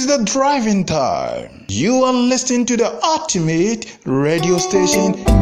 the driving time. You are listening to the ultimate radio station